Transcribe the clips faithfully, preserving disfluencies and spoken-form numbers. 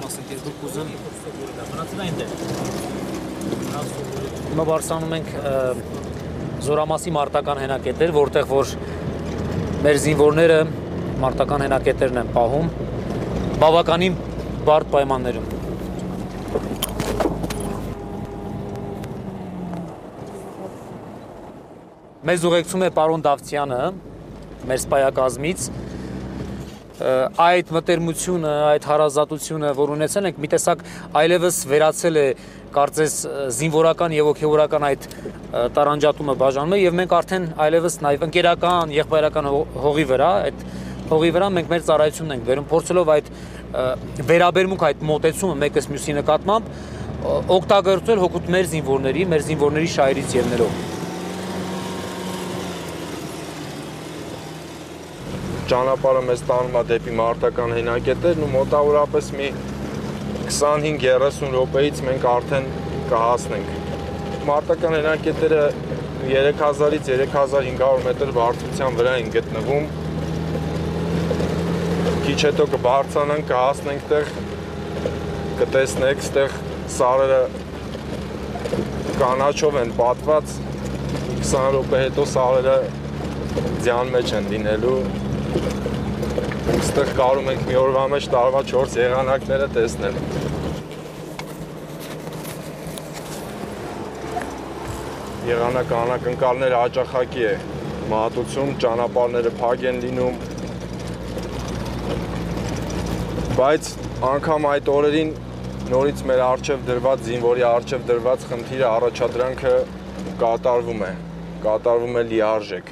ասենք, ես դուք ուզեմ մնացել այնտեղ։ Հիմա բարձրանում ենք Զորամասի մարտական հենակետեր, որտեղ որ մեր զինվորները մարտական հենակետերն են պահում բավականին բարդ պայմաններում։ Մեզ ուղեկցում է պարոն Դավթյանը, մեր սպայակազմից, այդ մտերմությունը, այդ հարազատությունը, որ ունեցել ենք, մի տեսակ այլևս վերացել է կարծես զինվորական եւ հոգեվորական այդ տարանջատումը բաժանում է եւ մենք արդեն այլևս նաեւ ընկերական, եղբայրական հողի վրա, այդ հողի վրա մենք մեր ծառայությունն ենք վերում, փորձելով այդ վերաբերմունք, այդ մոտեցումը մեկս մյուսի նկատմամբ օգտագործել հօգուտ մեր զինվորների, մեր զինվորների շահերից ելնելով։ Ճանապարհը մեզ տանում է դեպի մարտական հենակետերն ու մոտավորապես մի քսանհինգ երեսուն րոպեից մենք արդեն կհասնենք։ Մարտական հենակետերը երեք հազարից երեք հազար հինգ հարյուր մետր բարձրության վրա են գտնվում։ Քիչ հետո կբարձրանանք, կհասնենք տեղ, կտեսնեք, ստեղ սարերը կանաչով են պատված, քսան րոպե հետո սարերը ձյան մեջ են լինելու։ Ստեղ կարում ենք մի օրվա մեջ տարվա չորս եղանակները տեսնել։ Եղանակը անակնկալները հաճախակի է մատուցում, ճանապարհները փակ են լինում, բայց անգամ այդ օրերին նորից մեր առջև դրված, զինվորի առջև դրված խնդիրը, առաջադրանքը կատարվում է, կատարվում է լիարժեք։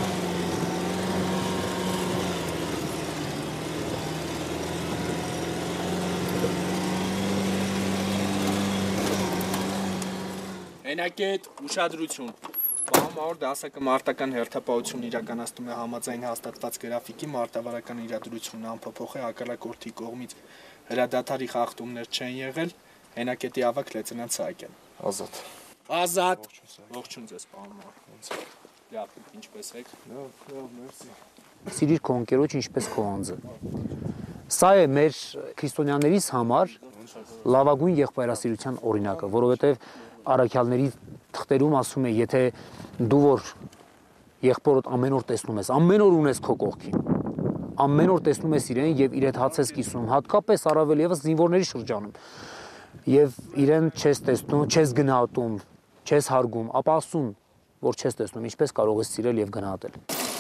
Հենակետ, ուշադրություն։ Պահամավոր դասակը մարտական հերթապահություն իրականացնում է համաձայն հաստատված գրաֆիկի մարտավարական իրադրությունն անփոփոխ է հակառակորդի կողմից հրադադարի խախտումներ չեն եղել, հենակետի ավագ լեյտենանտ Սահակյան։ Ազատ։ Ազատ։ Ողջույն ձեզ, պահամավոր։ Լավ, ինչպես եք։ Լավ, լավ, մերսի։ Սիրիր քո ընկերոջ ինչպես քո անձը։ Սա է մեր քրիստոնյաներիս համար լավագույն եղբայրասիրության օրինակը, որովհետև առաքյալների թղթերում ասում է, եթե դու որ եղբորդ ամեն օր տեսնում ես, ամեն օր ունես քո կողքին, ամեն օր տեսնում ես իրեն եւ իր հետ հաց ես կիսում, հատկապես առավել եւս զինվորների շրջանում, եւ իրեն չես տեսնում, չես գնահատում, չես հարգում, ապա ասում, որ չես տեսնում, ինչպես կարող ես սիրել եւ գնահատել։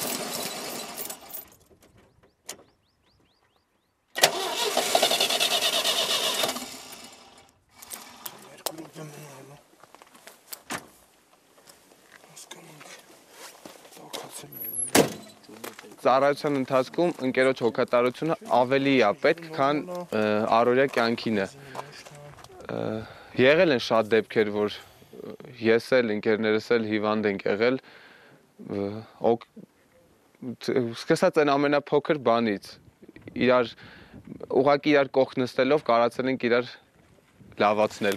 Ծառայության ընթացքում ընկերոջ հոգատարությունը ավելի է պետք, քան առօրյա կյանքին է։ Եղել են շատ դեպքեր, որ ես էլ, ընկերներս էլ հիվանդ ենք եղել, սկսած այն ամենափոքր բանից, իրար, ուղղակի իրար կողք նստելով կարացել ենք իրար լավացնել։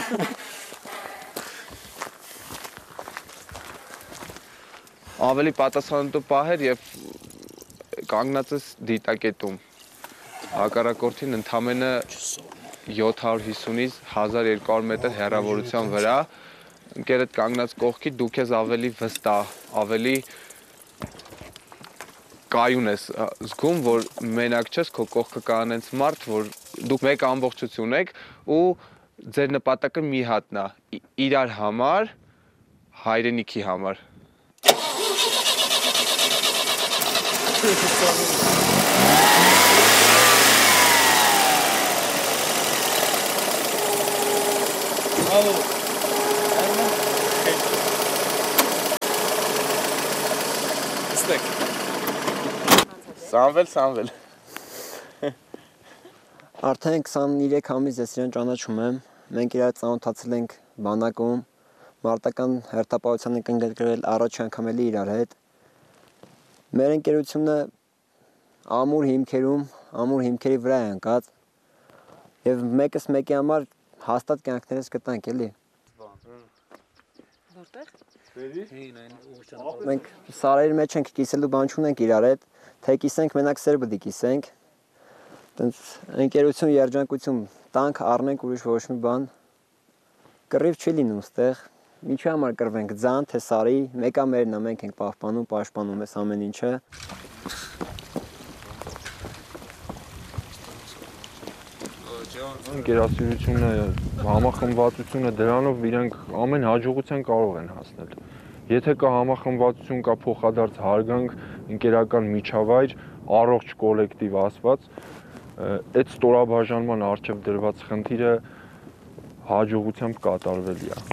Ավելի պատասխանատու պահեր եւ կանգնած ես դիտակետում, հակառակորդին ընդամենը յոթ հարյուր հիսունից հազար երկու հարյուր մետր հեռավորության վրա, ընկերդ կանգնած կողքի դու քեզ ավելի վստահ, ավելի կայուն ես զգում, որ մենակ չես, քո կողքը կա այնց մարդ, որ դուք մեկ ամբողջություն եք ու ձեր նպատակը մի հատն է, իրար համար, հայրենիքի համար։ Bravo. Ստեք։ Սամվել, Սամվել։ Արդեն քսաներեք ամիս ես իրեն ճանաչում եմ։ Մենք իրար ծանոթացել ենք բանակում, մարտական հերթապահության ենք ընդգրկվել առաջ անգամ էլի իրար հետ։ Մեր ընկերությունը ամուր հիմքերում, ամուր հիմքերի վրա է ընկած եւ մեկս մեկի համար հաստատ կյանքներս կտանք էլի։ Որտեղ։ Մենք սարերի մեջ ենք կիսելու բան չունենք իրար հետ, թե կիսենք մենակ սեր պետք է կիսենք։ Տենց ընկերություն, երջանկություն տանք առնենք ուրիշ ոչ մի բան կռիվ չի լինում ստեղ ինչի համար կռվենք ձան թե սարի մեկա մերն է մենք ենք պահպանում պաշտպանում ես ամեն ինչը Գերասիրությունը, համախմբվածությունը դրանով իրենք ամեն հաջողության կարող են հասնել։ Եթե կա համախմբվածություն, կա փոխադարձ հարգանք, ընկերական միջավայր, առողջ կոլեկտիվ ասված, այդ ստորաբաժանման առջև դրված խնդիրը հաջողությամբ կատարվելի է։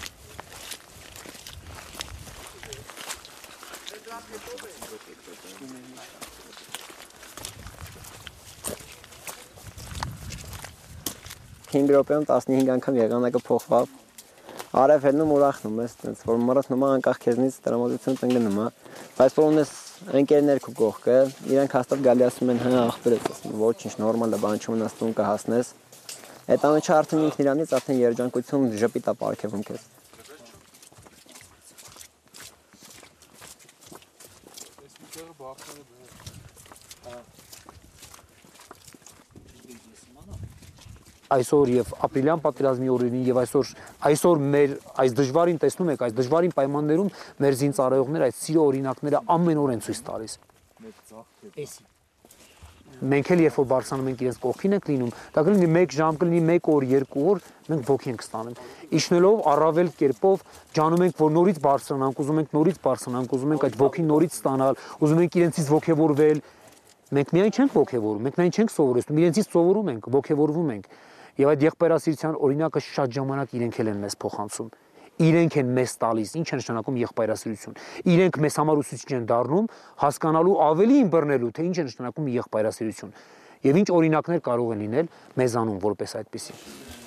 հինգ րոպեում տասնհինգ անգամ եղանակը փոխվավ արև հելնում ուրախնում ես տենց որ մռած նոմա անկախ քեզնից տրամադրություն տնկնում է բայց որ ունես ընկերներ քո կողքը իրանք հաստատ գալի ասում են հա ախպերս ասում ոչինչ նորմալ է բան չունենաս տուն կհասնես այդ ամենը արդեն ինքն իրանից արդեն երջանկություն ժպիտ է ապարգևում քեզ Այսօր եւ ապրիլյան պատերազմի օրերին եւ այսօր այսօր մեր այս դժվարին տեսնում եք այս դժվարին պայմաններում մեր զինծառայողները այս սիրո օրինակները ամեն օր են ցույց տալիս։ Մենք էլ երբ որ բարձրանում ենք իրենց կողքին ենք լինում, դա կլինի մեկ ժամ, կլինի մեկ օր, երկու օր, մենք ոգի ենք ստանում։ Իջնելով առավել կերպով ջանում ենք, որ նորից բարձրանանք, ուզում ենք նորից բարձրանանք, ուզում ենք այդ ոգին նորից ստանալ, ուզում ենք իրենցից ոգևորվել։ Մենք միայն չենք ոգևորում, մենք միայն չենք սովորեցնում, իրենցից սովորում ենք, ոգևորվում ենք։ Եվ այդ եղբայրասիրության օրինակը շատ ժամանակ իրենք էլ են մեզ փոխանցում։ Իրենք են մեզ տալիս, ինչ է նշանակում եղբայրասիրություն։ Իրենք մեզ համար ուսուցիչ են դառնում, հասկանալու ավելի իմբռնելու, թե ինչ է նշանակում եղբայրասիրություն։ Եվ ինչ օրինակներ կարող են լինել մեզանում որպես այդպիսի։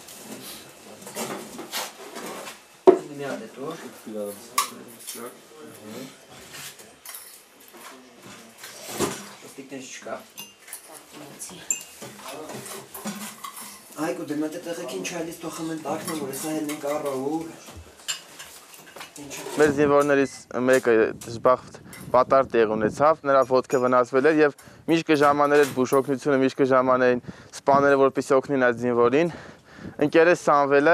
Այգու դեմատ է տեղեքին չայլից թողում են տակնում, որ հեսա հելն ենք առավու Մեր զինվորներից մեկը դժբախտ պատար տեղ ունեցավ, նրա ոտքը վնասվել էր և միշտ կժամաներ այդ բուժօգնությունը, միշտ կժամանեին սպաները, որպեսզի օգնեն այդ զինվորին։ Ընկերս Սամվելը,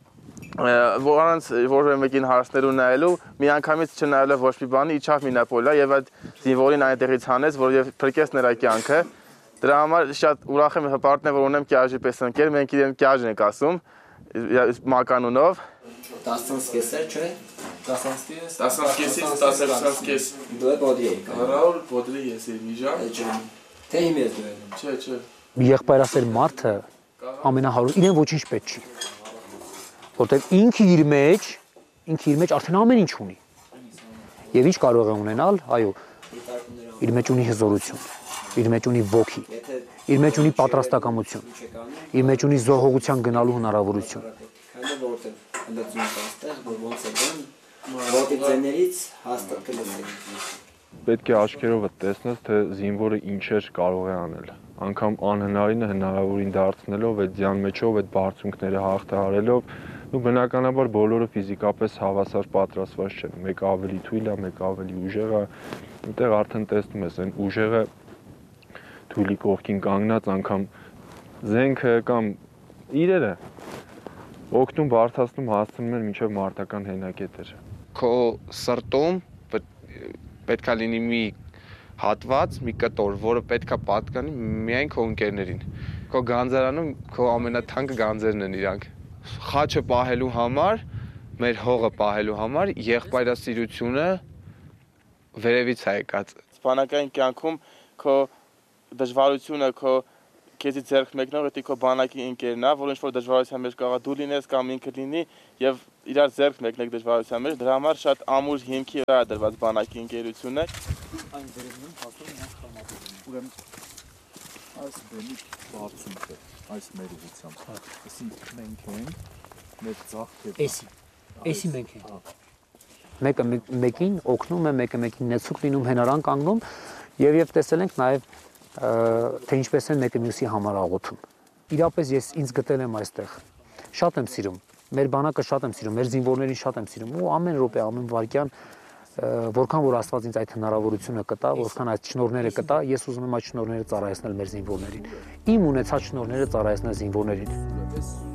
որ առանց որևէ մեկին հարցներու նայելու, մի անգամից չնայելով ոչ մի բանի, իջավ մինապոլա և այդ զինվորին այնտեղից հանեց, որովհետև փրկեց նրա կյանքը։ Դրա համար շատ ուրախ եմ հպարտն եմ, որ ունեմ Կյաժի պես ընկեր, մենք իրեն Կյաժ ենք ասում, մականունով։ տասնց կեսեր, չէ։ տասնց կես, տասնց կեսից տասնց կես։ Դու է բոդի եք։ Ռաուլ բոդրի ես եմ իջա։ Թե իմ ես դու եմ։ Չէ, չէ։ Եղբայրասեր մարդը ամենահարուստ, իրեն ոչինչ պետք չի։ Որտեղ ինքը իր մեջ, ինքը իր մեջ արդեն ամեն ինչ ունի։ Եվ ինչ կարող է ունենալ, այո, իր մեջ ունի հզորություն, իր մեջ ունի ոգի, իր մեջ ունի պատրաստակամություն, իր մեջ ունի զոհողության գնալու հնարավորություն։ Քանի որտեղ լծում այստեղ, որ ոնց է բան, ոտի ձեներից հաստատ կլսեք։ Պետք է աչքերովը տեսնես, թե զինվորը ինչեր կարող է անել։ Անգամ անհնարինը հնարավորին դարձնելով, այդ ձյան մեջով, այդ բարձունքները հաղթահարելով, ու բնականաբար բոլորը ֆիզիկապես հավասար պատրաստված չեն։ Մեկը ավելի թույլ է, մեկը ավելի ուժեղ է։ Այնտեղ արդեն տեսնում ես, այն ուժեղը թույլի կողքին կանգնած անգամ զենքը կամ իրերը օգնում բարթացնում հասցնում են մինչև մարտական հենակետեր։ Քո սրտում պետքա լինի մի հատված, մի կտոր, որը պետքա պատկանի միայն քո ընկերներին։ Քո գանձարանում քո ամենաթանկը գանձերն են իրանք։ Խաչը պահելու համար, մեր հողը պահելու համար եղբայրասիրությունը վերևից է եկած։ Սպանական կյանքում քո դժվարությունը, քո քեզի ձեռք մեկնող էտի քո բանակի ընկերն է, որ ինչ-որ դժվարության մեջ կարող դու լինես կամ ինքը լինի եւ իրար ձեռք մեկնեք դժվարության մեջ, դրա համար շատ ամուր հիմքի վրա է դրված բանակի ընկերությունը։ Այն վերևում հաստատ նրանք տրամադրում։ Ուրեմն այս բեմի բարձունքը, այս մեր ուղղությամբ, այսինքն մենք ենք մեր ծաղկը։ Էսի, էսի մենք ենք։ Մեկը մեկին օգնում է, մեկը մեկին նեցուկ լինում, հենարան կանգնում եւ եւ տեսել ենք նաեւ թե ինչպես են մեկը մյուսի համար աղոթում։ Իրապես ես ինձ գտել եմ այստեղ։ Շատ եմ սիրում։ Մեր բանակը շատ եմ սիրում, մեր զինվորներին շատ եմ սիրում ու ամեն րոպե, ամեն վայրկյան որքան որ Աստված ինձ այդ հնարավորությունը կտա, որքան այդ շնորհները կտա, ես ուզում եմ այդ շնորհները ծառայեցնել մեր զինվորներին։ Իմ ունեցած շնորհները ծառայեցնել զինվորներին։